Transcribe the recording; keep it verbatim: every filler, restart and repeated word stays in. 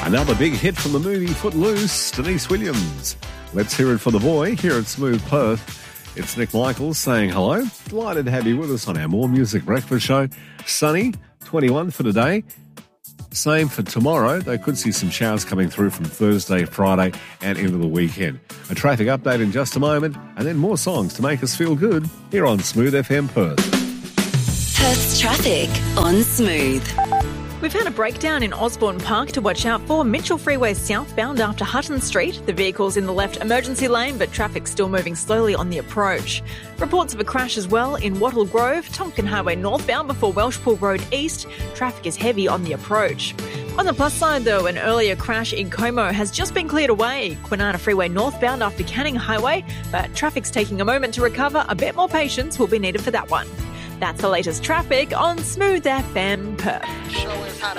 Another big hit from the movie Footloose, Denise Williams. Let's hear it for the boy here at Smooth Perth. It's Nick Michaels saying hello. Delighted to have you with us on our More Music Breakfast show. Sunny, twenty-one for today. Same for tomorrow. They could see some showers coming through from Thursday, Friday and into the weekend. A traffic update in just a moment and then more songs to make us feel good here on Smooth F M Perth. Perth's traffic on Smooth. We've had a breakdown in Osborne Park to watch out for. Mitchell Freeway southbound after Hutton Street. The vehicle's in the left emergency lane, but traffic's still moving slowly on the approach. Reports of a crash as well in Wattle Grove, Tonkin Highway northbound before Welshpool Road east. Traffic is heavy on the approach. On the plus side, though, an earlier crash in Como has just been cleared away. Kwinana Freeway northbound after Canning Highway, but traffic's taking a moment to recover. A bit more patience will be needed for that one. That's the latest traffic on Smooth F M Perth.